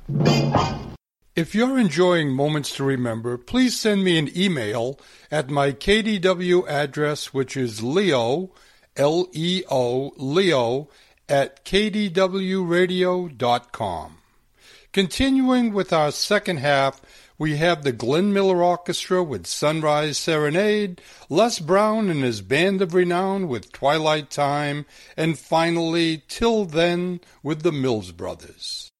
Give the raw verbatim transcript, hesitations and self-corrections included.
If you're enjoying Moments to Remember, please send me an email at my K D W address, which is Leo, L E O, Leo, at k d w radio dot com. Continuing with our second half, we have the Glenn Miller Orchestra with Sunrise Serenade, Les Brown and his Band of Renown with Twilight Time, and finally, Till Then with the Mills Brothers.